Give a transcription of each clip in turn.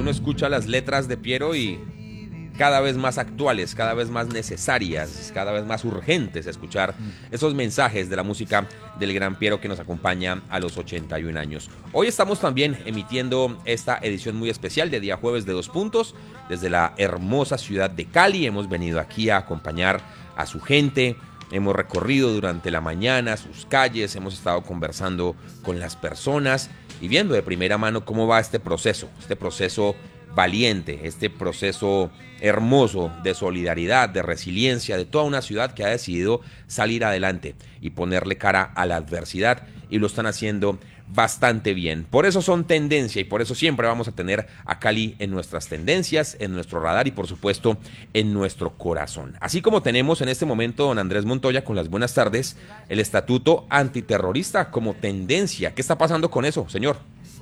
uno escucha las letras de Piero y cada vez más actuales, cada vez más necesarias, cada vez más urgentes escuchar esos mensajes de la música del gran Piero que nos acompaña a los 81 años. Hoy estamos también emitiendo esta edición muy especial de día jueves de 2 puntos desde la hermosa ciudad de Cali. Hemos venido aquí a acompañar a su gente, hemos recorrido durante la mañana sus calles, hemos estado conversando con las personas y viendo de primera mano cómo va este proceso valiente, este proceso hermoso de solidaridad, de resiliencia de toda una ciudad que ha decidido salir adelante y ponerle cara a la adversidad, y lo están haciendo bastante bien. Por eso son tendencia y por eso siempre vamos a tener a Cali en nuestras tendencias, en nuestro radar y por supuesto en nuestro corazón. Así como tenemos en este momento don Andrés Montoya con las buenas tardes, el estatuto antiterrorista como tendencia. ¿Qué está pasando con eso, señor?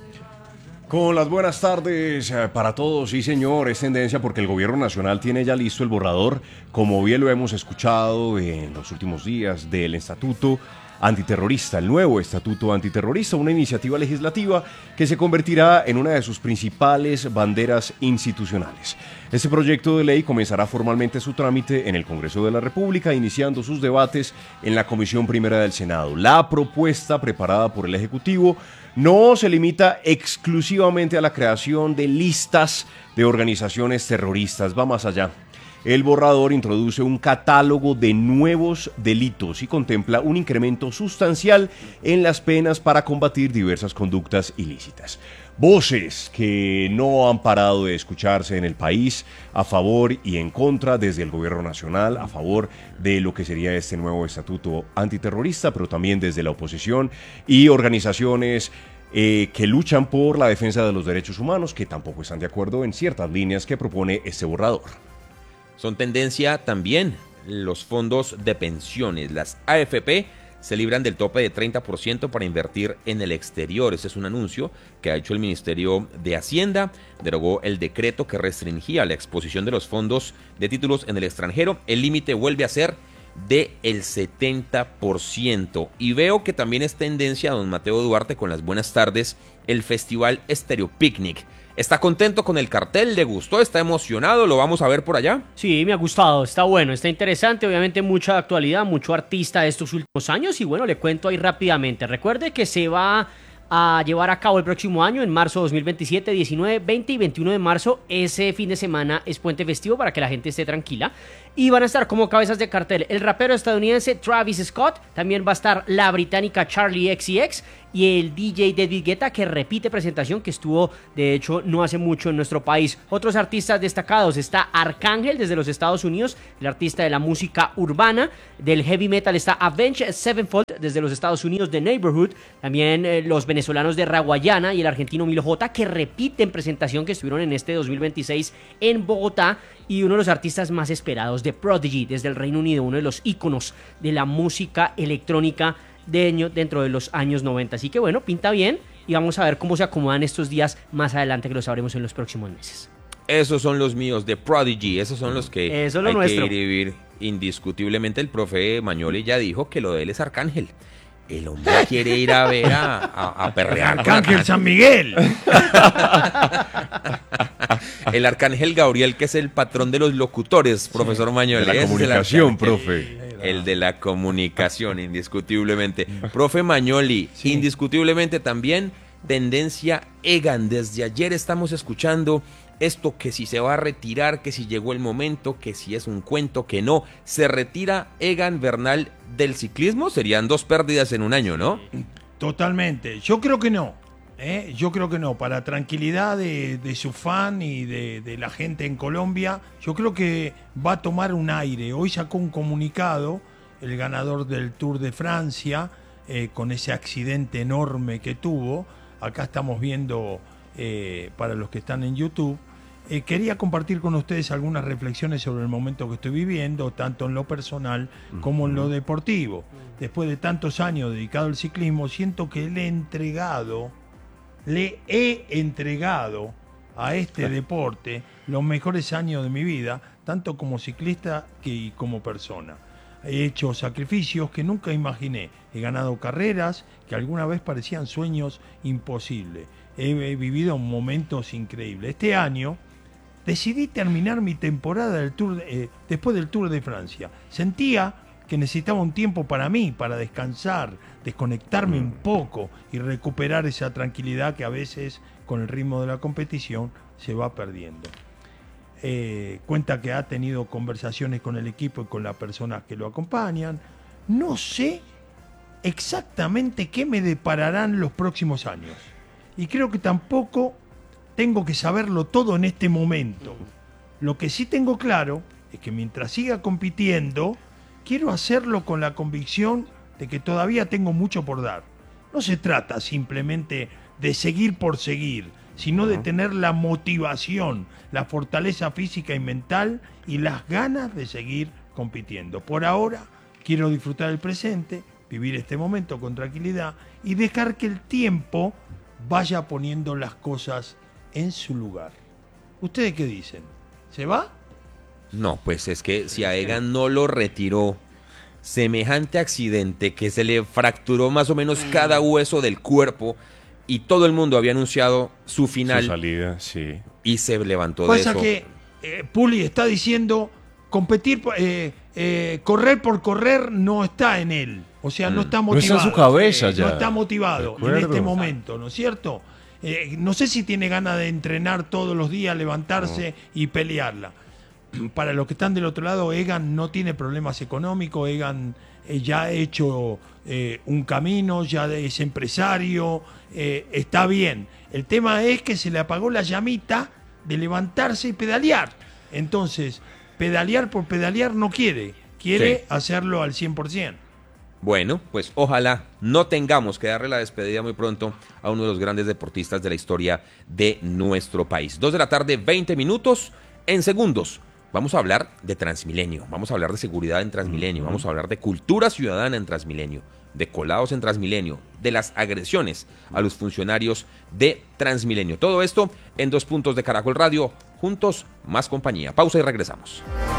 Con las buenas tardes para todos, sí señor, es tendencia porque el gobierno nacional tiene ya listo el borrador, como bien lo hemos escuchado en los últimos días, del estatuto antiterrorista, el nuevo estatuto antiterrorista, una iniciativa legislativa que se convertirá en una de sus principales banderas institucionales. Este proyecto de ley comenzará formalmente su trámite en el Congreso de la República, iniciando sus debates en la Comisión Primera del Senado. La propuesta preparada por el Ejecutivo no se limita exclusivamente a la creación de listas de organizaciones terroristas, va más allá. El borrador introduce un catálogo de nuevos delitos y contempla un incremento sustancial en las penas para combatir diversas conductas ilícitas. Voces que no han parado de escucharse en el país a favor y en contra desde el gobierno nacional, a favor de lo que sería este nuevo estatuto antiterrorista, pero también desde la oposición y organizaciones que luchan por la defensa de los derechos humanos, que tampoco están de acuerdo en ciertas líneas que propone este borrador. Son tendencia también los fondos de pensiones. Las AFP se libran del tope de 30% para invertir en el exterior. Ese es un anuncio que ha hecho el Ministerio de Hacienda. Derogó el decreto que restringía la exposición de los fondos de títulos en el extranjero. El límite vuelve a ser del 70%. Y veo que también es tendencia, don Mateo Duarte, con las buenas tardes, el Festival Estéreo Picnic. ¿Está contento con el cartel? ¿Le gustó? ¿Está emocionado? ¿Lo vamos a ver por allá? Sí, me ha gustado, está bueno, está interesante, obviamente mucha actualidad, mucho artista de estos últimos años y bueno, le cuento ahí rápidamente. Recuerde que se va a llevar a cabo el próximo año, en marzo 2027, 19, 20 y 21 de marzo. Ese fin de semana es puente festivo para que la gente esté tranquila. Y van a estar como cabezas de cartel el rapero estadounidense Travis Scott, también va a estar la británica Charli XCX y el DJ David Guetta, que repite presentación, que estuvo de hecho no hace mucho en nuestro país. Otros artistas destacados: está Arcángel desde los Estados Unidos, el artista de la música urbana. Del heavy metal está Avenged Sevenfold desde los Estados Unidos, de Neighborhood. También los venezolanos de Raguayana y el argentino Milo J, que repiten presentación, que estuvieron en este 2026 en Bogotá. Y uno de los artistas más esperados, de Prodigy desde el Reino Unido, uno de los íconos de la música electrónica dentro de los años 90. Así que bueno, pinta bien y vamos a ver cómo se acomodan estos días más adelante, que lo sabremos en los próximos meses. Esos son los míos, de Prodigy, esos son los que eso es lo hay nuestro. que vivir. Indiscutiblemente el profe Magnoli ya dijo que lo de él es Arcángel. El hombre quiere ir a ver a perrear. Arcángel San Miguel. El Arcángel Gabriel, que es el patrón de los locutores, profesor Magnoli. De la comunicación, profe. El de la comunicación, indiscutiblemente. Profe Magnoli, sí. Indiscutiblemente también tendencia Egan. Desde ayer estamos escuchando esto, que si se va a retirar, que si llegó el momento, que si es un cuento, que no. ¿Se retira Egan Bernal del ciclismo? Serían 2 pérdidas en un año, ¿no? Totalmente. Yo creo que no. Yo creo que no. Para tranquilidad de su fan y de la gente en Colombia, yo creo que va a tomar un aire. Hoy sacó un comunicado el ganador del Tour de Francia, con ese accidente enorme que tuvo. Acá estamos viendo, para los que están en YouTube. Quería compartir con ustedes algunas reflexiones sobre el momento que estoy viviendo, tanto en lo personal como en lo deportivo. Después de tantos años dedicado al ciclismo, siento que le he entregado a este deporte los mejores años de mi vida, tanto como ciclista y como persona. He hecho sacrificios que nunca imaginé. He ganado carreras que alguna vez parecían sueños imposibles. he vivido momentos increíbles. Este año decidí terminar mi temporada después del Tour de Francia. Sentía que necesitaba un tiempo para mí, para descansar, desconectarme un poco y recuperar esa tranquilidad que a veces con el ritmo de la competición se va perdiendo. Cuenta que ha tenido conversaciones con el equipo y con las personas que lo acompañan. No sé exactamente qué me depararán los próximos años. Y creo que tampoco tengo que saberlo todo en este momento. Lo que sí tengo claro es que mientras siga compitiendo, quiero hacerlo con la convicción de que todavía tengo mucho por dar. No se trata simplemente de seguir por seguir, sino de tener la motivación, la fortaleza física y mental y las ganas de seguir compitiendo. Por ahora, quiero disfrutar el presente, vivir este momento con tranquilidad y dejar que el tiempo vaya poniendo las cosas en su lugar. ¿Ustedes qué dicen? ¿Se va? No, pues es que si a Egan no lo retiró, semejante accidente que se le fracturó más o menos cada hueso del cuerpo y todo el mundo había anunciado su final. Su salida, sí. Y se levantó Pasa de eso. que Puli está diciendo competir, correr por correr no está en él. O sea, no está motivado. No está en su cabeza ya. No está motivado en este momento, ¿no es cierto? No sé si tiene ganas de entrenar todos los días, levantarse y pelearla. Para los que están del otro lado, Egan no tiene problemas económicos. Egan ya ha hecho un camino, ya es empresario, está bien. El tema es que se le apagó la llamita de levantarse y pedalear. Entonces, pedalear por pedalear no quiere hacerlo al 100%. Bueno, pues ojalá no tengamos que darle la despedida muy pronto a uno de los grandes deportistas de la historia de nuestro país. 2:20 p.m. En segundos vamos a hablar de Transmilenio, vamos a hablar de seguridad en Transmilenio, vamos a hablar de cultura ciudadana en Transmilenio, de colados en Transmilenio, de las agresiones a los funcionarios de Transmilenio. Todo esto en 2 puntos de Caracol Radio, juntos más compañía. Pausa y regresamos.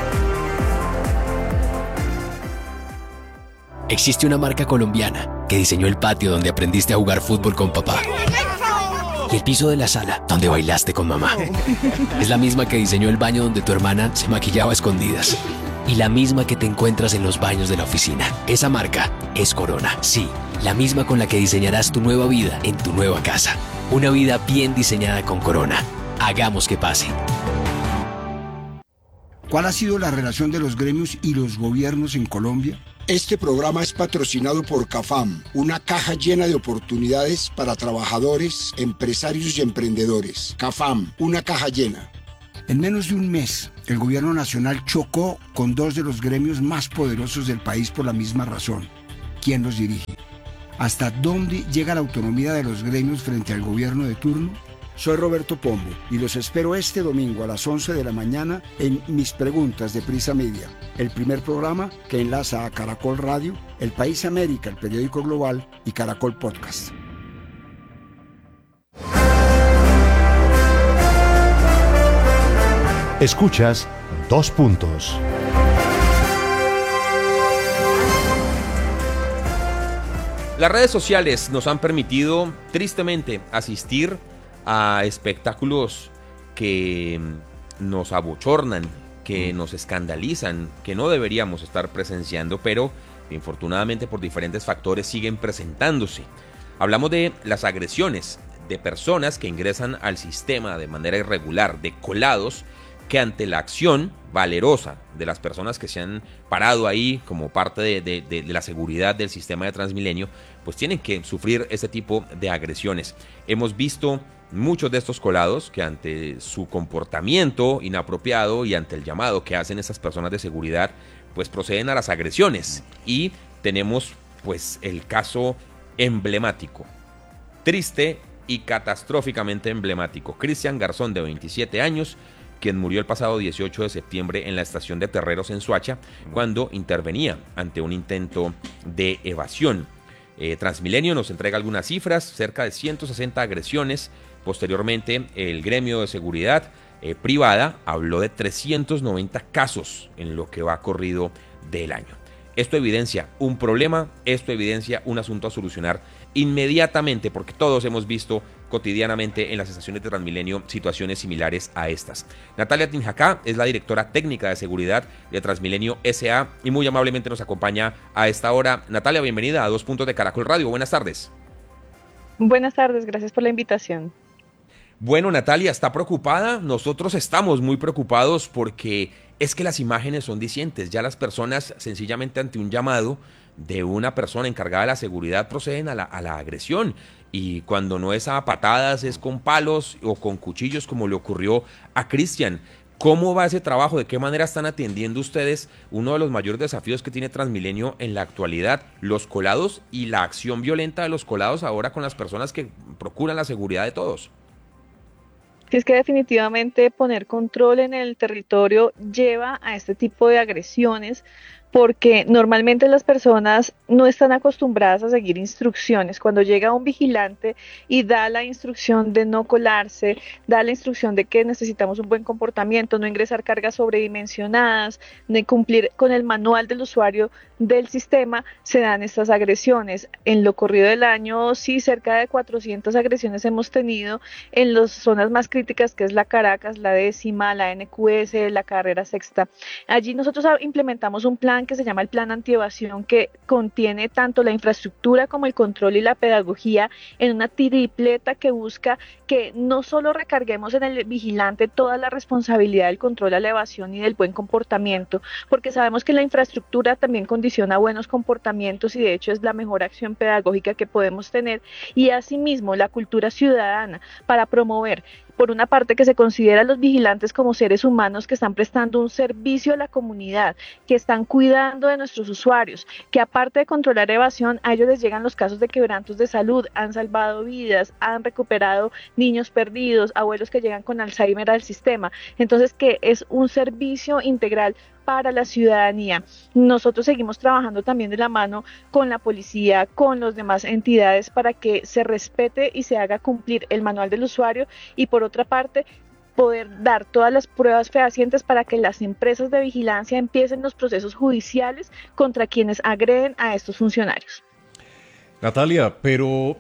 Existe una marca colombiana que diseñó el patio donde aprendiste a jugar fútbol con papá y el piso de la sala donde bailaste con mamá. Es la misma que diseñó el baño donde tu hermana se maquillaba a escondidas y la misma que te encuentras en los baños de la oficina. Esa marca es Corona. Sí, la misma con la que diseñarás tu nueva vida en tu nueva casa. Una vida bien diseñada con Corona. Hagamos que pase. ¿Cuál ha sido la relación de los gremios y los gobiernos en Colombia? Este programa es patrocinado por CAFAM, una caja llena de oportunidades para trabajadores, empresarios y emprendedores. CAFAM, una caja llena. En menos de un mes, el gobierno nacional chocó con 2 de los gremios más poderosos del país por la misma razón. ¿Quién los dirige? ¿Hasta dónde llega la autonomía de los gremios frente al gobierno de turno? Soy Roberto Pombo y los espero este domingo a las 11 de la mañana en Mis Preguntas de Prisa Media, el primer programa que enlaza a Caracol Radio, El País América, el periódico global y Caracol Podcast. Escuchas 2 puntos. Las redes sociales nos han permitido, tristemente, asistir a espectáculos que nos abochornan, que nos escandalizan, que no deberíamos estar presenciando, pero infortunadamente por diferentes factores siguen presentándose. Hablamos de las agresiones de personas que ingresan al sistema de manera irregular, de colados que ante la acción valerosa de las personas que se han parado ahí como parte de la seguridad del sistema de Transmilenio, pues tienen que sufrir ese tipo de agresiones. Hemos visto muchos de estos colados que ante su comportamiento inapropiado y ante el llamado que hacen esas personas de seguridad, pues proceden a las agresiones. Y tenemos pues el caso emblemático, triste y catastróficamente emblemático. Cristian Garzón, de 27 años, quien murió el pasado 18 de septiembre en la estación de Terreros en Soacha, cuando intervenía ante un intento de evasión. Transmilenio nos entrega algunas cifras, cerca de 160 agresiones. Posteriormente, el gremio de seguridad privada habló de 390 casos en lo que va corrido del año. Esto evidencia un problema, esto evidencia un asunto a solucionar inmediatamente, porque todos hemos visto cotidianamente en las estaciones de Transmilenio situaciones similares a estas. Natalia Tinjacá es la directora técnica de seguridad de Transmilenio S.A. y muy amablemente nos acompaña a esta hora. Natalia, bienvenida a 2 Puntos de Caracol Radio. Buenas tardes. Buenas tardes, gracias por la invitación. Bueno, Natalia, ¿está preocupada? Nosotros estamos muy preocupados porque es que las imágenes son dicientes. Ya las personas, sencillamente ante un llamado de una persona encargada de la seguridad, proceden a la agresión. Y cuando no es a patadas, es con palos o con cuchillos, como le ocurrió a Cristian. ¿Cómo va ese trabajo? ¿De qué manera están atendiendo ustedes uno de los mayores desafíos que tiene Transmilenio en la actualidad? Los colados y la acción violenta de los colados ahora con las personas que procuran la seguridad de todos. Sí, es que definitivamente poner control en el territorio lleva a este tipo de agresiones, porque normalmente las personas no están acostumbradas a seguir instrucciones. Cuando llega un vigilante y da la instrucción de no colarse, da la instrucción de que necesitamos un buen comportamiento, no ingresar cargas sobredimensionadas, de cumplir con el manual del usuario del sistema, se dan estas agresiones. En lo corrido del año, sí, cerca de 400 agresiones hemos tenido en las zonas más críticas, que es la Caracas, la Décima, la NQS, la Carrera Sexta. Allí nosotros implementamos un plan que se llama el Plan Antievasión, que contiene tanto la infraestructura como el control y la pedagogía en una tripleta que busca que no solo recarguemos en el vigilante toda la responsabilidad del control a la evasión y del buen comportamiento, porque sabemos que la infraestructura también condiciona buenos comportamientos y de hecho es la mejor acción pedagógica que podemos tener, y asimismo la cultura ciudadana para promover, por una parte, que se considera a los vigilantes como seres humanos que están prestando un servicio a la comunidad, que están cuidando de nuestros usuarios, que aparte de controlar evasión, a ellos les llegan los casos de quebrantos de salud, han salvado vidas, han recuperado niños perdidos, abuelos que llegan con Alzheimer al sistema. Entonces, que es un servicio integral para la ciudadanía. Nosotros seguimos trabajando también de la mano con la policía, con las demás entidades, para que se respete y se haga cumplir el manual del usuario, y por otra parte poder dar todas las pruebas fehacientes para que las empresas de vigilancia empiecen los procesos judiciales contra quienes agreden a estos funcionarios. Natalia, pero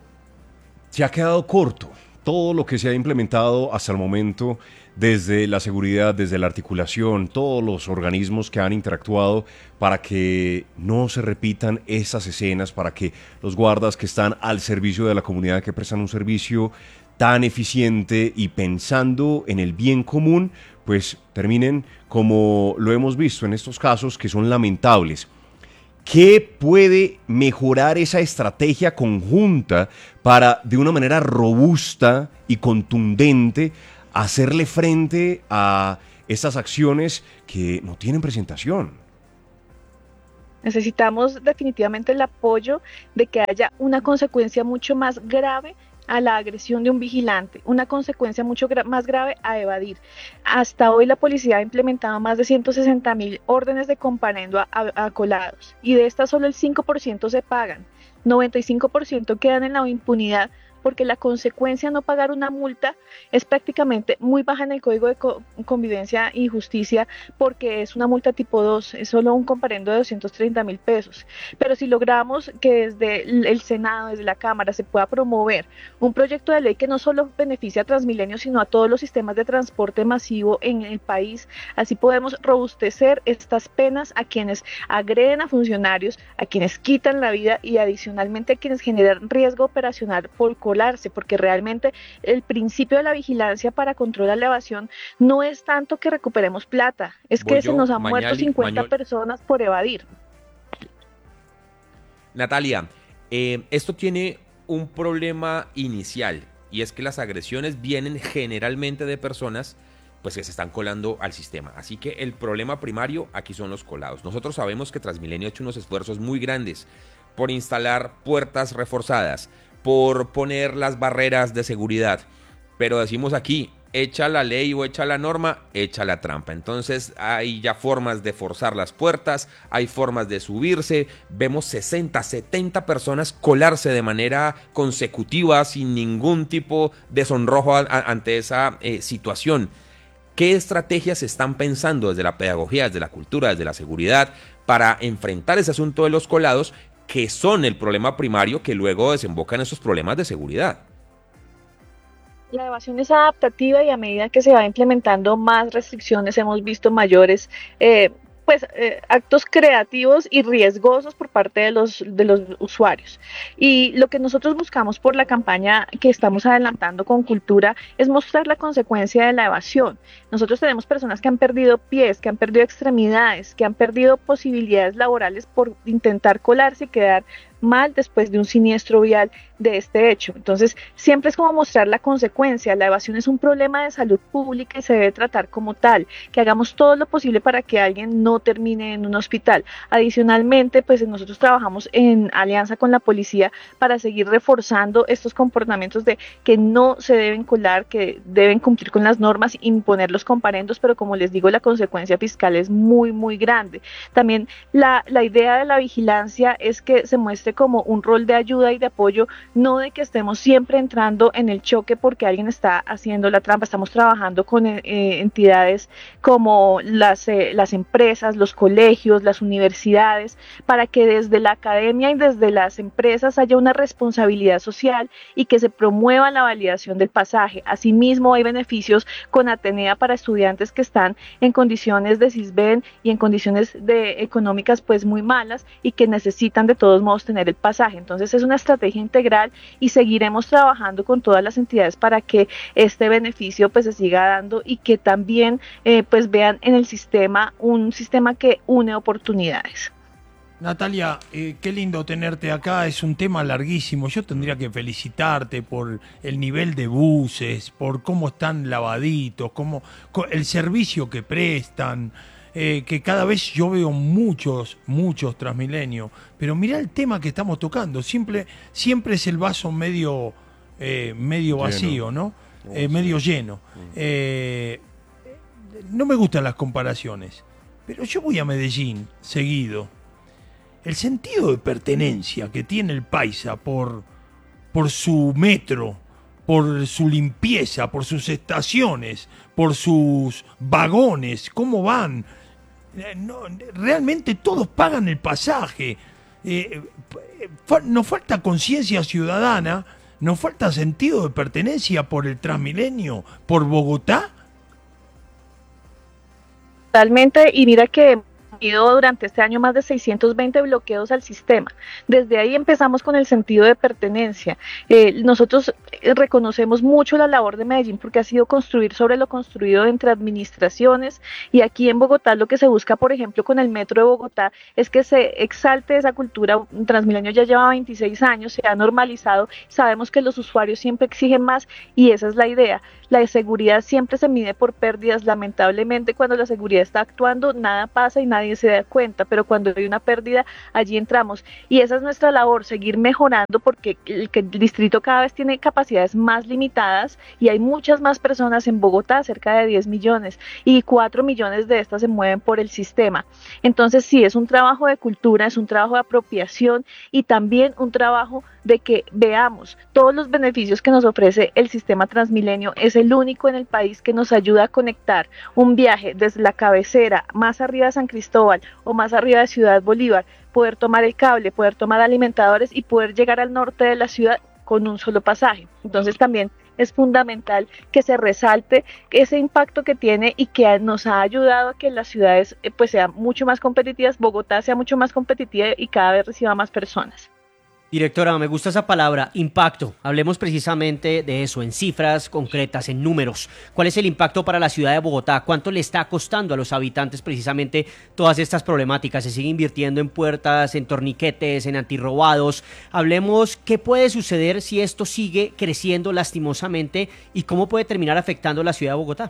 se ha quedado corto todo lo que se ha implementado hasta el momento desde la seguridad, desde la articulación, todos los organismos que han interactuado para que no se repitan esas escenas, para que los guardas que están al servicio de la comunidad, que prestan un servicio tan eficiente y pensando en el bien común, pues terminen como lo hemos visto en estos casos que son lamentables. ¿Qué puede mejorar esa estrategia conjunta para, de una manera robusta y contundente, hacerle frente a estas acciones que no tienen presentación? Necesitamos definitivamente el apoyo de que haya una consecuencia mucho más grave a la agresión de un vigilante, una consecuencia mucho más grave a evadir. Hasta hoy la policía ha implementado más de 160.000 órdenes de comparendo a colados, y de estas solo el 5% se pagan, 95% quedan en la impunidad, porque la consecuencia de no pagar una multa es prácticamente muy baja en el Código de Convivencia y Justicia, porque es una multa tipo 2, es solo un comparendo de 230.000 pesos. Pero si logramos que desde el Senado, desde la Cámara, se pueda promover un proyecto de ley que no solo beneficie a Transmilenio, sino a todos los sistemas de transporte masivo en el país, así podemos robustecer estas penas a quienes agreden a funcionarios, a quienes quitan la vida y adicionalmente a quienes generan riesgo operacional por porque realmente el principio de la vigilancia para controlar la evasión no es tanto que recuperemos plata, es que se nos han muerto 50 personas por evadir. Natalia, esto tiene un problema inicial, y es que las agresiones vienen generalmente de personas pues que se están colando al sistema. Así que el problema primario aquí son los colados. Nosotros sabemos que Transmilenio ha hecho unos esfuerzos muy grandes por instalar puertas reforzadas, por poner las barreras de seguridad, pero decimos aquí, echa la ley o echa la norma, echa la trampa. Entonces hay ya formas de forzar las puertas, hay formas de subirse, vemos 60, 70 personas colarse de manera consecutiva sin ningún tipo de sonrojo ante esa situación. ¿Qué estrategias se están pensando desde la pedagogía, desde la cultura, desde la seguridad para enfrentar ese asunto de los colados, que son el problema primario que luego desemboca en esos problemas de seguridad? La evasión es adaptativa y a medida que se va implementando más restricciones hemos visto mayores actos creativos y riesgosos por parte de los usuarios. Y lo que nosotros buscamos por la campaña que estamos adelantando con Cultura es mostrar la consecuencia de la evasión. Nosotros tenemos personas que han perdido pies, que han perdido extremidades, que han perdido posibilidades laborales por intentar colarse y quedar mal después de un siniestro vial de este hecho. Entonces, siempre es como mostrar la consecuencia. La evasión es un problema de salud pública y se debe tratar como tal, que hagamos todo lo posible para que alguien no termine en un hospital. Adicionalmente, pues nosotros trabajamos en alianza con la policía para seguir reforzando estos comportamientos de que no se deben colar, que deben cumplir con las normas, imponer los comparendos, pero como les digo, la consecuencia fiscal es muy, muy grande. También la idea de la vigilancia es que se muestre como un rol de ayuda y de apoyo, no de que estemos siempre entrando en el choque porque alguien está haciendo la trampa. Estamos trabajando con entidades como las empresas, los colegios, las universidades, para que desde la academia y desde las empresas haya una responsabilidad social y que se promueva la validación del pasaje. Asimismo, hay beneficios con Atenea para estudiantes que están en condiciones de Sisbén y en condiciones económicas pues muy malas y que necesitan de todos modos tener el pasaje. Entonces es una estrategia integral y seguiremos trabajando con todas las entidades para que este beneficio pues se siga dando y que también pues vean en el sistema un sistema que une oportunidades. Natalia, qué lindo tenerte acá, es un tema larguísimo. Yo tendría que felicitarte por el nivel de buses, por cómo están lavaditos, el servicio que prestan, que cada vez yo veo muchos Transmilenio, pero mirá el tema que estamos tocando, siempre es el vaso medio vacío, ¿no? Medio lleno. No me gustan las comparaciones, pero yo voy a Medellín seguido. El sentido de pertenencia que tiene el paisa por su metro, por su limpieza, por sus estaciones, por sus vagones, cómo van. No, realmente todos pagan el pasaje. Nos falta conciencia ciudadana, nos falta sentido de pertenencia por el Transmilenio, por Bogotá. Totalmente, y mira que durante este año más de 620 bloqueos al sistema. Desde ahí empezamos con el sentido de pertenencia. Nosotros reconocemos mucho la labor de Medellín porque ha sido construir sobre lo construido entre administraciones, y aquí en Bogotá lo que se busca, por ejemplo, con el Metro de Bogotá es que se exalte esa cultura. Transmilenio ya lleva 26 años, se ha normalizado, sabemos que los usuarios siempre exigen más y esa es la idea. La seguridad siempre se mide por pérdidas. Lamentablemente, cuando la seguridad está actuando, nada pasa y nadie se da cuenta, pero cuando hay una pérdida, allí entramos. Y esa es nuestra labor, seguir mejorando, porque el distrito cada vez tiene capacidades más limitadas y hay muchas más personas en Bogotá, cerca de 10 millones, y 4 millones de estas se mueven por el sistema. Entonces, sí, es un trabajo de cultura, es un trabajo de apropiación y también un trabajo de que veamos todos los beneficios que nos ofrece el sistema Transmilenio. Es el único en el país que nos ayuda a conectar un viaje desde la cabecera, más arriba de San Cristóbal o más arriba de Ciudad Bolívar, poder tomar el cable, poder tomar alimentadores y poder llegar al norte de la ciudad con un solo pasaje. Entonces también es fundamental que se resalte ese impacto que tiene y que nos ha ayudado a que las ciudades pues sean mucho más competitivas, Bogotá sea mucho más competitiva y cada vez reciba más personas. Directora, me gusta esa palabra, impacto. Hablemos precisamente de eso, en cifras concretas, en números. ¿Cuál es el impacto para la ciudad de Bogotá? ¿Cuánto le está costando a los habitantes precisamente todas estas problemáticas? ¿Se sigue invirtiendo en puertas, en torniquetes, en antirrobados? Hablemos qué puede suceder si esto sigue creciendo lastimosamente y cómo puede terminar afectando a la ciudad de Bogotá.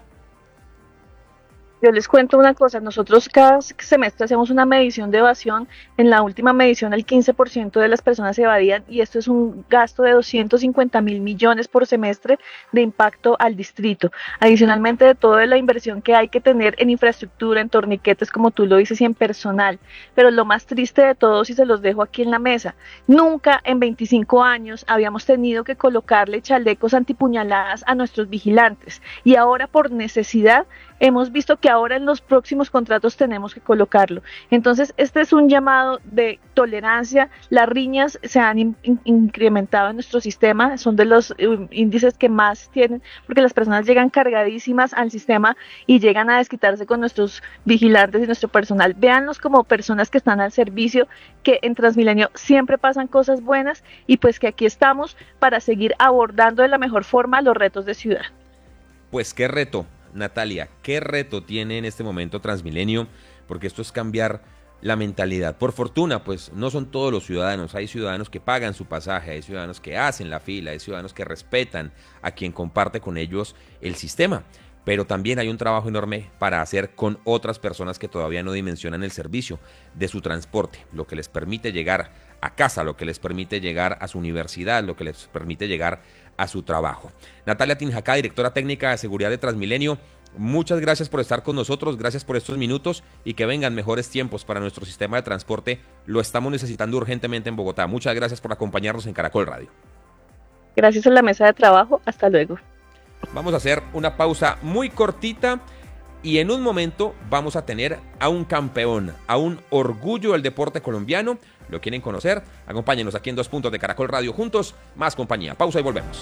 Yo les cuento una cosa, nosotros cada semestre hacemos una medición de evasión. En la última medición el 15% de las personas se evadían y esto es un gasto de 250.000 millones por semestre de impacto al distrito. Adicionalmente de toda la inversión que hay que tener en infraestructura, en torniquetes, como tú lo dices, y en personal. Pero lo más triste de todo, si se los dejo aquí en la mesa, nunca en 25 años habíamos tenido que colocarle chalecos antipuñaladas a nuestros vigilantes y ahora por necesidad hemos visto que ahora en los próximos contratos tenemos que colocarlo. Entonces, este es un llamado de tolerancia. Las riñas se han incrementado en nuestro sistema, son de los índices que más tienen, porque las personas llegan cargadísimas al sistema y llegan a desquitarse con nuestros vigilantes y nuestro personal. Véanlos como personas que están al servicio, que en Transmilenio siempre pasan cosas buenas y pues que aquí estamos para seguir abordando de la mejor forma los retos de ciudad. Pues qué reto, Natalia, qué reto tiene en este momento Transmilenio, porque esto es cambiar la mentalidad. Por fortuna, pues no son todos los ciudadanos, hay ciudadanos que pagan su pasaje, hay ciudadanos que hacen la fila, hay ciudadanos que respetan a quien comparte con ellos el sistema, pero también hay un trabajo enorme para hacer con otras personas que todavía no dimensionan el servicio de su transporte, lo que les permite llegar a casa, lo que les permite llegar a su universidad, lo que les permite llegar a su trabajo. Natalia Tinjacá, directora técnica de seguridad de Transmilenio, muchas gracias por estar con nosotros, gracias por estos minutos y que vengan mejores tiempos para nuestro sistema de transporte. Lo estamos necesitando urgentemente en Bogotá. Muchas gracias por acompañarnos en Caracol Radio. Gracias a la mesa de trabajo. Hasta luego. Vamos a hacer una pausa muy cortita y en un momento vamos a tener a un campeón, a un orgullo del deporte colombiano. ¿Lo quieren conocer? Acompáñenos aquí en 2 Puntos de Caracol Radio juntos. Más compañía. Pausa y volvemos.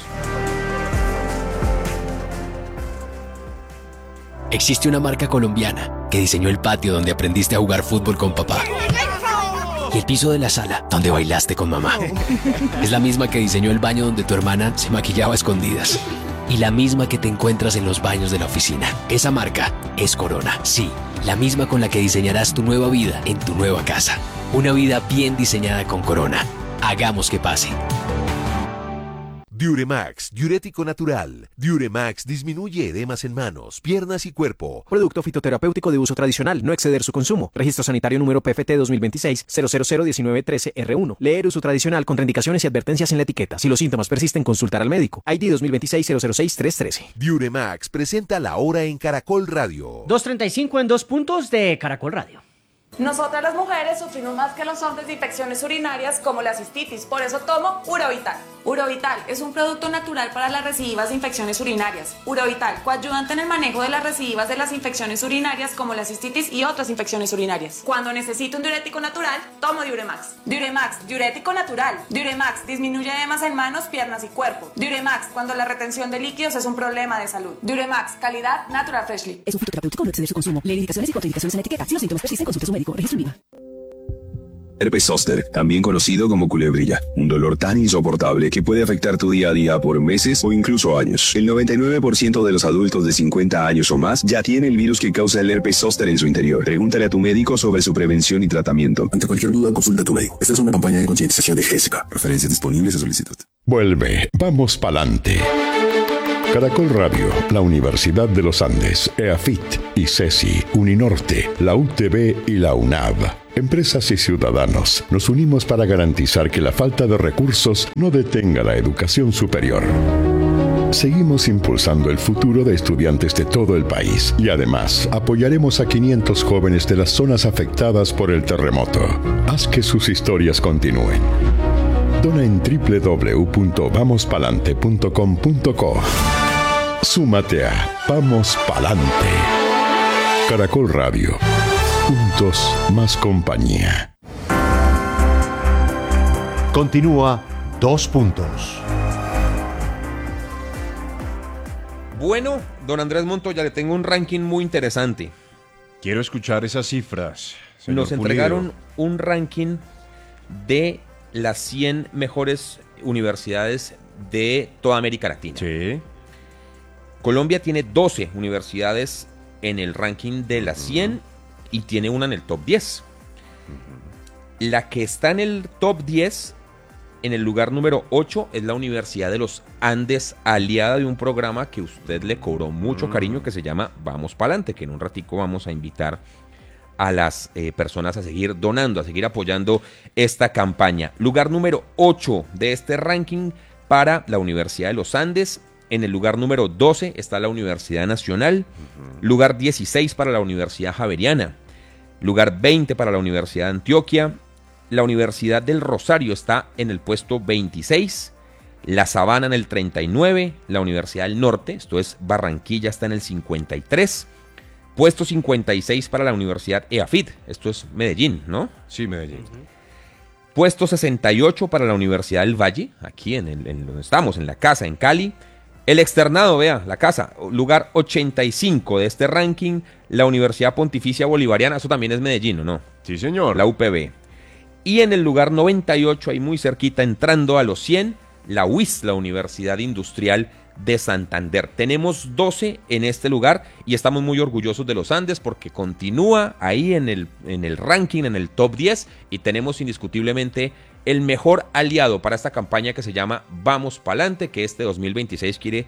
Existe una marca colombiana que diseñó el patio donde aprendiste a jugar fútbol con papá y el piso de la sala donde bailaste con mamá. Es la misma que diseñó el baño donde tu hermana se maquillaba a escondidas y la misma que te encuentras en los baños de la oficina. Esa marca es Corona, sí, la misma con la que diseñarás tu nueva vida en tu nueva casa. Una vida bien diseñada con Corona. Hagamos que pase. Diuremax, diurético natural. Diuremax disminuye edemas en manos, piernas y cuerpo. Producto fitoterapéutico de uso tradicional, no exceder su consumo. Registro sanitario número PFT 2026-0001913-R1. Leer uso tradicional, contraindicaciones y advertencias en la etiqueta. Si los síntomas persisten, consultar al médico. ID 2026-006-313. Diuremax presenta La Hora en Caracol Radio. 2:35 en 2 Puntos de Caracol Radio. Nosotras las mujeres sufrimos más que los hombres de infecciones urinarias como la cistitis, por eso tomo Urovital. Urovital es un producto natural para las recidivas de infecciones urinarias. Urovital, coayudante en el manejo de las recidivas de las infecciones urinarias como la cistitis y otras infecciones urinarias. Cuando necesito un diurético natural, tomo Diuremax. Diuremax, diurético natural. Diuremax disminuye edemas en manos, piernas y cuerpo. Diuremax, cuando la retención de líquidos es un problema de salud. Diuremax, calidad Natural Freshly. Es un fitoterapéutico, no exceder su consumo. Lee indicaciones y contraindicaciones en la etiqueta. Si los síntomas persisten, consulte a su médico. Registro INVIMA. Herpes zóster, también conocido como culebrilla, un dolor tan insoportable que puede afectar tu día a día por meses o incluso años. El 99% de los adultos de 50 años o más ya tiene el virus que causa el herpes zóster en su interior. Pregúntale a tu médico sobre su prevención y tratamiento. Ante cualquier duda, consulta a tu médico. Esta es una campaña de concientización de GESCA. Referencias disponibles a solicitud. Vuelve, vamos pa'lante. Caracol Radio, la Universidad de los Andes, EAFIT, ICESI, Uninorte, la UTB y la UNAV. Empresas y ciudadanos nos unimos para garantizar que la falta de recursos no detenga la educación superior. Seguimos impulsando el futuro de estudiantes de todo el país y además apoyaremos a 500 jóvenes de las zonas afectadas por el terremoto. Haz que sus historias continúen. Dona en www.vamospalante.com.co. Súmate a Vamos Palante. Caracol Radio. Juntos más compañía. Continúa 2 Puntos. Bueno, don Andrés Montoya, le tengo un ranking muy interesante. Quiero escuchar esas cifras. Nos entregaron un ranking de las 100 mejores universidades de toda América Latina. Sí. Colombia tiene 12 universidades en el ranking de las 100 y tiene una en el top 10. La que está en el top 10, en el lugar número 8, es la Universidad de los Andes, aliada de un programa que usted le cobró mucho cariño, que se llama Vamos Pa'lante, que en un ratico vamos a invitar a las personas a seguir donando, a seguir apoyando esta campaña. Lugar número 8 de este ranking para la Universidad de los Andes. En el lugar número 12 está la Universidad Nacional. Lugar 16 para la Universidad Javeriana. Lugar 20 para la Universidad de Antioquia. La Universidad del Rosario está en el puesto 26. La Sabana en el 39. La Universidad del Norte, esto es Barranquilla, está en el 53. Puesto 56 para la Universidad EAFIT, esto es Medellín, ¿no? Sí, Medellín. Puesto 68 para la Universidad del Valle, aquí en donde estamos, en la casa, en Cali. El externado, vea, la casa, lugar 85 de este ranking, la Universidad Pontificia Bolivariana, eso también es Medellín, ¿no? Sí, señor. La UPB. Y en el lugar 98, ahí muy cerquita, entrando a los 100, la UIS, la Universidad Industrial de Santander. Tenemos 12 en este lugar y estamos muy orgullosos de los Andes porque continúa ahí en el ranking, en el top 10, y tenemos indiscutiblemente el mejor aliado para esta campaña que se llama Vamos Pa'lante, que este 2026 quiere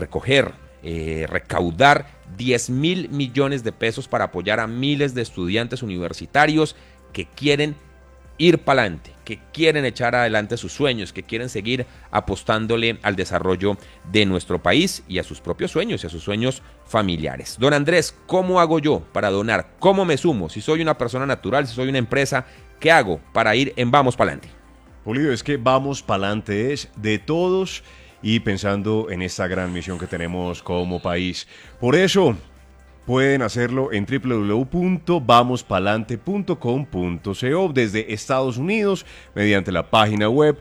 recaudar 10.000 millones de pesos para apoyar a miles de estudiantes universitarios que quieren ir pa'lante, que quieren echar adelante sus sueños, que quieren seguir apostándole al desarrollo de nuestro país y a sus propios sueños y a sus sueños familiares. Don Andrés, ¿cómo hago yo para donar? ¿Cómo me sumo? Si soy una persona natural, si soy una empresa, ¿qué hago para ir en Vamos Pa'lante? Pulido, es que Vamos Pa'lante es de todos y pensando en esta gran misión que tenemos como país. Por eso pueden hacerlo en www.vamospalante.com.co desde Estados Unidos mediante la página web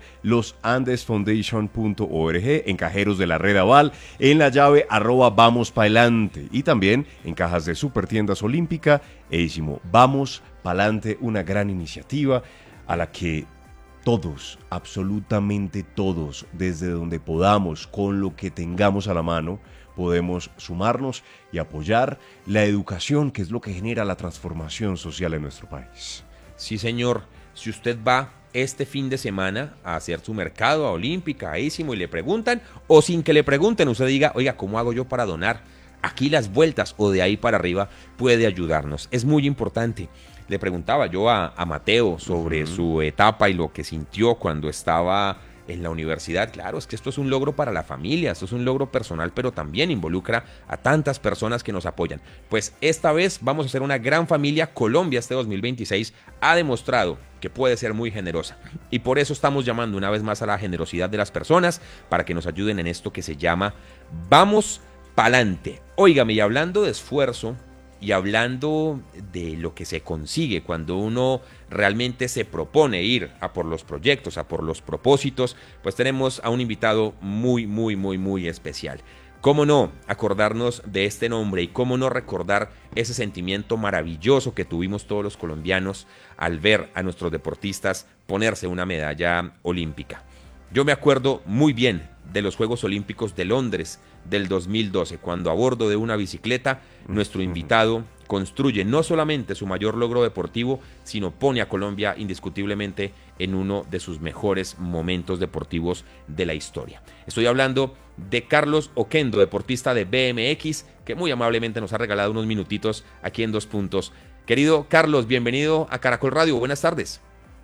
losandesfoundation.org, en cajeros de la red Aval, en la llave @vamospalante y también en cajas de Supertiendas Olímpica e Ísimo. Vamos Pa'lante, una gran iniciativa a la que todos, absolutamente todos, desde donde podamos, con lo que tengamos a la mano, podemos sumarnos y apoyar la educación, que es lo que genera la transformación social en nuestro país. Sí, señor. Si usted va este fin de semana a hacer su mercado, a Olímpica, a Ísimo, y le preguntan, o sin que le pregunten, usted diga, oiga, ¿cómo hago yo para donar? Aquí las vueltas o de ahí para arriba puede ayudarnos. Es muy importante. Le preguntaba yo a Mateo sobre su etapa y lo que sintió cuando estaba en la universidad. Claro, es que esto es un logro para la familia, esto es un logro personal, pero también involucra a tantas personas que nos apoyan. Pues esta vez vamos a ser una gran familia. Colombia este 2026 ha demostrado que puede ser muy generosa y por eso estamos llamando una vez más a la generosidad de las personas para que nos ayuden en esto que se llama Vamos Pa'lante. Óigame, y hablando de esfuerzo y hablando de lo que se consigue cuando uno realmente se propone ir a por los proyectos, a por los propósitos, pues tenemos a un invitado muy, muy, muy, muy especial. ¿Cómo no acordarnos de este nombre y cómo no recordar ese sentimiento maravilloso que tuvimos todos los colombianos al ver a nuestros deportistas ponerse una medalla olímpica? Yo me acuerdo muy bien de los Juegos Olímpicos de Londres del 2012, cuando a bordo de una bicicleta nuestro invitado construye no solamente su mayor logro deportivo, sino pone a Colombia indiscutiblemente en uno de sus mejores momentos deportivos de la historia. Estoy hablando de Carlos Oquendo, deportista de BMX, que muy amablemente nos ha regalado unos minutitos aquí en 2 Puntos. Querido Carlos, bienvenido a Caracol Radio. Buenas tardes.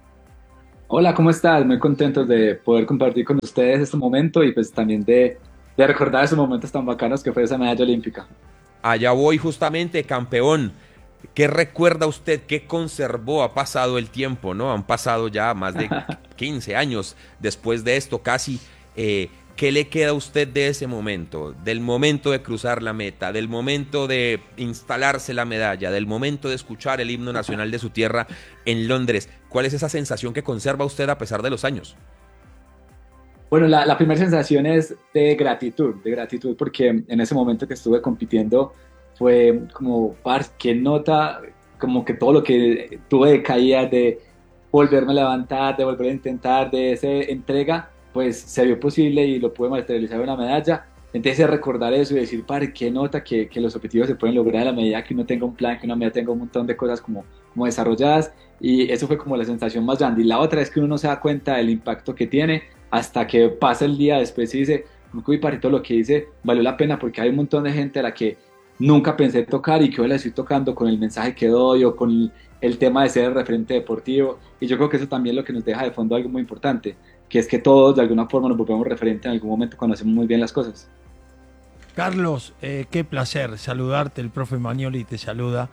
Hola, ¿cómo estás? Muy contentos de poder compartir con ustedes este momento y pues también de recordar esos momentos tan bacanos que fue esa medalla olímpica. Allá voy justamente, campeón. ¿Qué recuerda usted? ¿Qué conservó? Ha pasado el tiempo, ¿no? Han pasado ya más de 15 años después de esto, casi. ¿Qué le queda a usted de ese momento? Del momento de cruzar la meta, del momento de instalarse la medalla, del momento de escuchar el himno nacional de su tierra en Londres. ¿Cuál es esa sensación que conserva usted a pesar de los años? Bueno, la primera sensación es de gratitud porque en ese momento que estuve compitiendo fue como, qué nota, como que todo lo que tuve de caída, de volverme a levantar, de volver a intentar, de esa entrega, pues se vio posible y lo pude materializar en una medalla. Entonces recordar eso y decir, qué nota que los objetivos se pueden lograr a la medida que uno tenga un plan, que uno tenga un montón de cosas como desarrolladas, y eso fue como la sensación más grande. Y la otra es que uno no se da cuenta del impacto que tiene hasta que pasa el día después y dice, uy, todo lo que hice valió la pena, porque hay un montón de gente a la que nunca pensé tocar y que hoy la estoy tocando con el mensaje que doy o con el tema de ser el referente deportivo. Y yo creo que eso también es lo que nos deja de fondo algo muy importante, que es que todos de alguna forma nos volvemos referente en algún momento cuando hacemos muy bien las cosas. Carlos, qué placer saludarte, el profe Magnoli te saluda.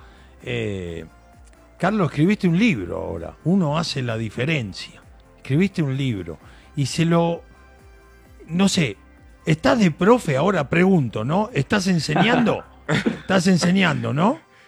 Carlos, escribiste un libro ahora, Uno hace la diferencia. Escribiste un libro y no sé, ¿estás de profe ahora? Pregunto, ¿no? ¿Estás enseñando? ¿Estás enseñando, no?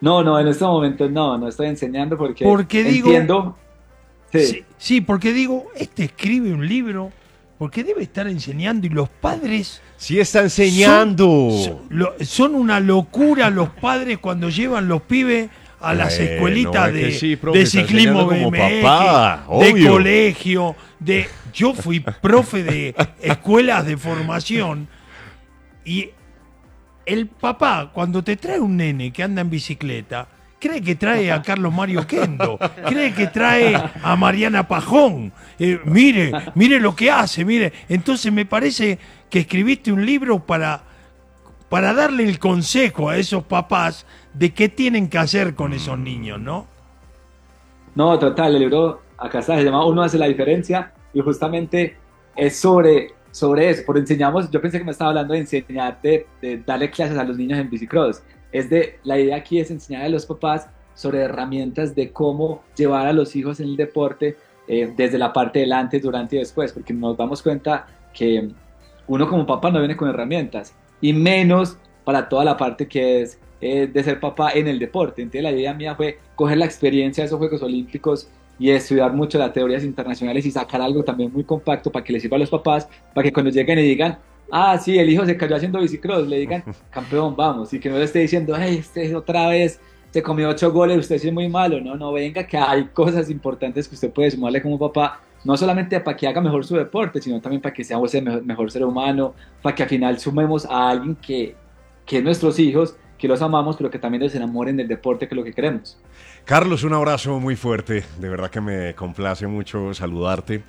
No, en estos momentos no estoy enseñando porque digo, entiendo. Sí, porque digo, escribe un libro, porque debe estar enseñando y los padres... Sí está enseñando. Son una locura los padres cuando llevan los pibes a las escuelitas de ciclismo BMX, papá, de colegio, yo fui profe de escuelas de formación y el papá cuando te trae un nene que anda en bicicleta cree que trae a Carlos Mario Kendo, cree que trae a Mariana Pajón, mire lo que hace, mire. Entonces me parece que escribiste un libro para darle el consejo a esos papás de qué tienen que hacer con esos niños, ¿no? No, total, el libro acá está, se llama Uno hace la diferencia y justamente es sobre eso, porque enseñamos, yo pensé que me estaba hablando de enseñarte, de darle clases a los niños en bicicross. La idea aquí es enseñar a los papás sobre herramientas de cómo llevar a los hijos en el deporte desde la parte del antes, durante y después, porque nos damos cuenta que uno como papá no viene con herramientas, y menos para toda la parte que es de ser papá en el deporte. Entonces la idea mía fue coger la experiencia de esos Juegos Olímpicos y estudiar mucho las teorías internacionales y sacar algo también muy compacto para que les sirva a los papás, para que cuando lleguen y digan, sí, el hijo se cayó haciendo bicicross, le digan, campeón, vamos, y que no le esté diciendo, usted otra vez se comió 8 goles, usted sí es muy malo. No, venga, que hay cosas importantes que usted puede sumarle como papá, no solamente para que haga mejor su deporte, sino también para que sea mejor ser humano, para que al final sumemos a alguien que es nuestros hijos, que los amamos, pero que también se enamoren del deporte, que es lo que queremos. Carlos, un abrazo muy fuerte, de verdad que me complace mucho saludarte.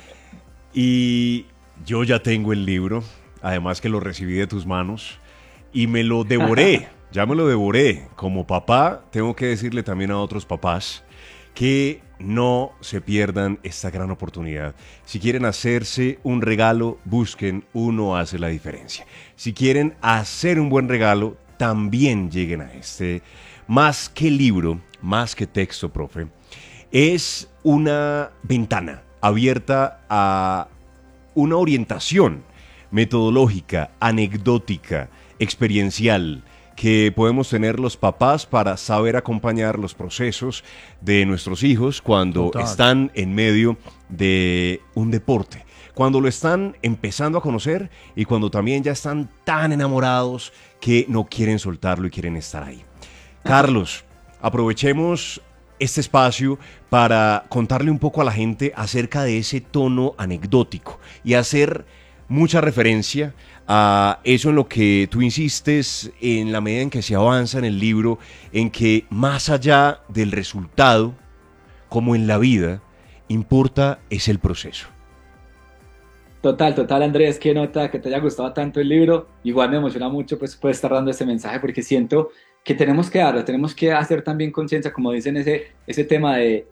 Y yo ya tengo el libro, además que lo recibí de tus manos y me lo devoré, ya me lo devoré. Como papá, tengo que decirle también a otros papás que no se pierdan esta gran oportunidad. Si quieren hacerse un regalo, busquen Uno hace la diferencia. Si quieren hacer un buen regalo, también lleguen a este. Más que libro, más que texto, profe, es una ventana abierta a una orientación metodológica, anecdótica, experiencial, que podemos tener los papás para saber acompañar los procesos de nuestros hijos cuando están en medio de un deporte, cuando lo están empezando a conocer y cuando también ya están tan enamorados que no quieren soltarlo y quieren estar ahí. Carlos, aprovechemos este espacio para contarle un poco a la gente acerca de ese tono anecdótico y hacer mucha referencia a eso en lo que tú insistes en la medida en que se avanza en el libro, en que más allá del resultado, como en la vida, importa es el proceso. Total, Andrés, qué nota que te haya gustado tanto el libro. Igual me emociona mucho pues estar dando este mensaje, porque siento que tenemos que darlo, tenemos que hacer también conciencia, como dicen, ese tema de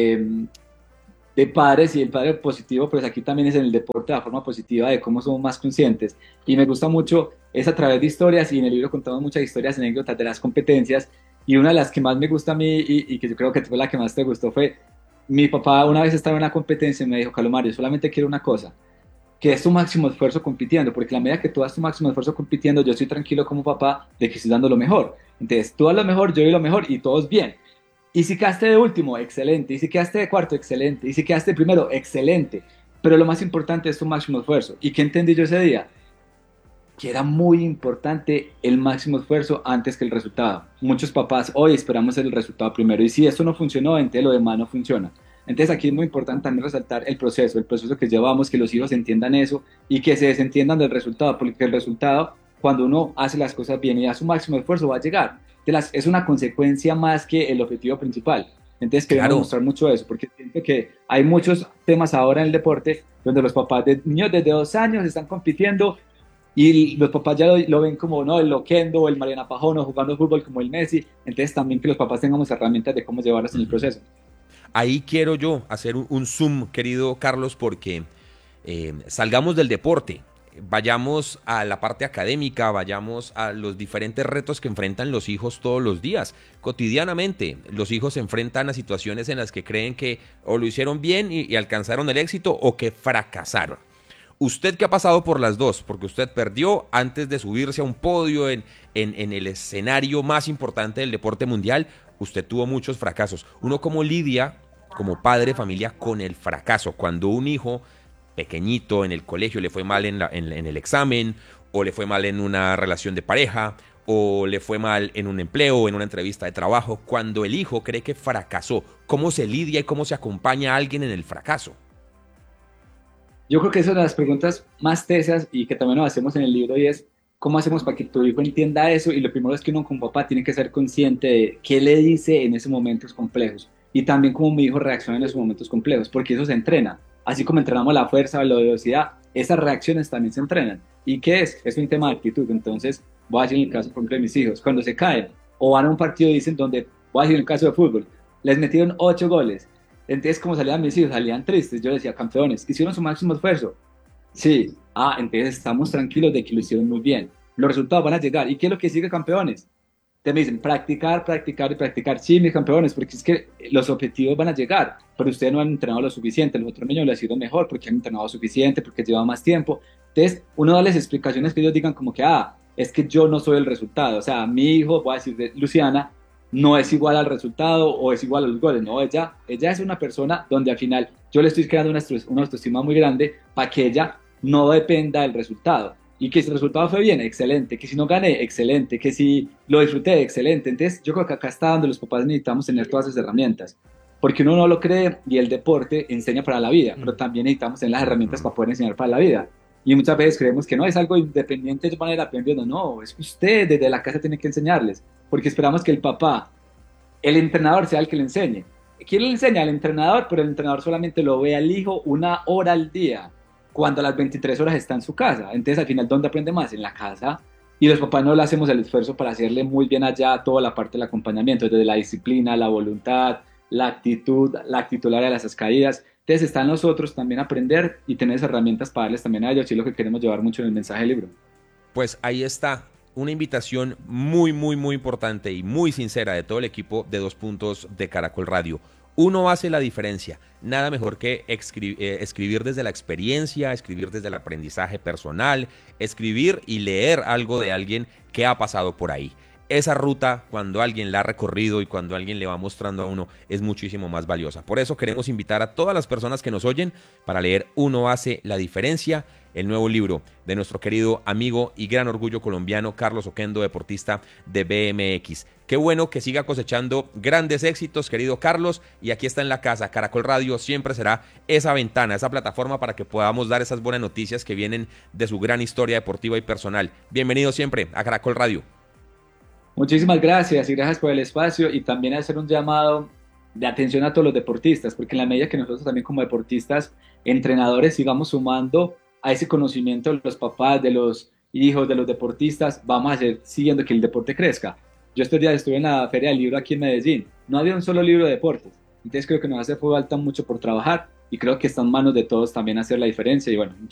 padres y el padre positivo, pues aquí también es en el deporte de la forma positiva de cómo somos más conscientes. Y me gusta mucho es a través de historias, y en el libro contamos muchas historias, anécdotas de las competencias, y una de las que más me gusta a mí y que yo creo que fue la que más te gustó fue, mi papá una vez estaba en una competencia y me dijo, Carlos Mario, solamente quiero una cosa, que es tu máximo esfuerzo compitiendo, porque la medida que tú das tu máximo esfuerzo compitiendo, yo estoy tranquilo como papá de que estoy dando lo mejor. Entonces, tú das lo mejor, yo doy lo mejor y todos bien. Y si quedaste de último, excelente. Y si quedaste de cuarto, excelente. Y si quedaste de primero, excelente. Pero lo más importante es tu máximo esfuerzo. ¿Y qué entendí yo ese día? Que era muy importante el máximo esfuerzo antes que el resultado. Muchos papás hoy esperamos el resultado primero. Y si esto no funcionó, entonces lo demás no funciona. Entonces aquí es muy importante también resaltar el proceso que llevamos, que los hijos entiendan eso y que se desentiendan del resultado, porque el resultado, cuando uno hace las cosas bien y da su máximo esfuerzo, va a llegar. Es una consecuencia más que el objetivo principal. Entonces queremos mostrar mucho eso, porque siento que hay muchos temas ahora en el deporte donde los papás de niños desde 2 años están compitiendo y los papás ya lo ven como el Loquendo o el Mariana Pajón o jugando fútbol como el Messi. Entonces también que los papás tengamos herramientas de cómo llevarlos en el proceso. Ahí quiero yo hacer un zoom, querido Carlos, porque salgamos del deporte, vayamos a la parte académica, vayamos a los diferentes retos que enfrentan los hijos todos los días, cotidianamente. Los hijos se enfrentan a situaciones en las que creen que o lo hicieron bien y alcanzaron el éxito, o que fracasaron. Usted que ha pasado por las dos, porque usted perdió antes de subirse a un podio en el escenario más importante del deporte mundial, usted tuvo muchos fracasos. Uno como lidia, como padre de familia, con el fracaso. Cuando un hijo pequeñito en el colegio le fue mal en el examen, o le fue mal en una relación de pareja, o le fue mal en un empleo, en una entrevista de trabajo, cuando el hijo cree que fracasó, ¿cómo se lidia y cómo se acompaña a alguien en el fracaso? Yo creo que es una de las preguntas más tesas y que también nos hacemos en el libro, y es ¿cómo hacemos para que tu hijo entienda eso? Y lo primero es que uno como papá tiene que ser consciente de qué le dice en esos momentos complejos y también cómo mi hijo reacciona en esos momentos complejos, porque eso se entrena. Así como entrenamos la fuerza o la velocidad, esas reacciones también se entrenan. ¿Y qué es? Es un tema de actitud. Entonces, voy a decir en el caso, por ejemplo, de mis hijos, cuando se caen o van a un partido, dicen donde, voy a decir en el caso de fútbol, les metieron 8 goles. Entonces, como salían mis hijos, salían tristes. Yo decía, campeones, ¿hicieron su máximo esfuerzo? Sí. Entonces estamos tranquilos de que lo hicieron muy bien. Los resultados van a llegar. ¿Y qué es lo que sigue, campeones? Te me dicen, practicar, practicar y practicar. Sí, mis campeones, porque es que los objetivos van a llegar, pero ustedes no han entrenado lo suficiente. Los otros niños lo han sido mejor porque han entrenado suficiente, porque lleva más tiempo. Entonces, uno da las explicaciones que ellos digan como que, es que yo no soy el resultado. O sea, mi hijo, voy a decir de Luciana, no es igual al resultado o es igual a los goles. No, ella es una persona donde al final yo le estoy creando una autoestima muy grande para que ella no dependa del resultado. Y que si el resultado fue bien, excelente. Que si no gané, excelente. Que si lo disfruté, excelente. Entonces, yo creo que acá está donde los papás necesitamos tener todas esas herramientas. Porque uno no lo cree y el deporte enseña para la vida, pero también necesitamos tener las herramientas para poder enseñar para la vida. Y muchas veces creemos que no es algo independiente de manera aprendiendo. No, es que usted desde la casa tiene que enseñarles. Porque esperamos que el papá, el entrenador, sea el que le enseñe. ¿Quién le enseña? Al entrenador, pero el entrenador solamente lo ve al hijo 1 hora al día, cuando a las 23 horas está en su casa. Entonces, al final, ¿dónde aprende más? En la casa. Y los papás no le hacemos el esfuerzo para hacerle muy bien allá toda la parte del acompañamiento, desde la disciplina, la voluntad, la actitud a la de las caídas. Entonces, está en nosotros también aprender y tener esas herramientas para darles también a ellos, y es lo que queremos llevar mucho en el mensaje del libro. Pues ahí está, una invitación muy, muy, muy importante y muy sincera de todo el equipo de 2 Puntos de Caracol Radio. Uno hace la diferencia. Nada mejor que escribir desde la experiencia, escribir desde el aprendizaje personal, escribir y leer algo de alguien que ha pasado por ahí. Esa ruta, cuando alguien la ha recorrido y cuando alguien le va mostrando a uno, es muchísimo más valiosa. Por eso queremos invitar a todas las personas que nos oyen para leer Uno hace la diferencia, el nuevo libro de nuestro querido amigo y gran orgullo colombiano Carlos Oquendo, deportista de BMX. Qué bueno que siga cosechando grandes éxitos, querido Carlos, y aquí está en la casa. Caracol Radio siempre será esa ventana, esa plataforma para que podamos dar esas buenas noticias que vienen de su gran historia deportiva y personal. Bienvenido siempre a Caracol Radio. Muchísimas gracias y gracias por el espacio, y también hacer un llamado de atención a todos los deportistas, porque en la medida que nosotros también como deportistas, entrenadores, sigamos sumando a ese conocimiento de los papás, de los hijos, de los deportistas, vamos a seguir siguiendo que el deporte crezca. Yo estos días estuve en la Feria del Libro aquí en Medellín, no había un solo libro de deportes, entonces creo que nos hace falta mucho por trabajar y creo que está en manos de todos también hacer la diferencia. Y bueno,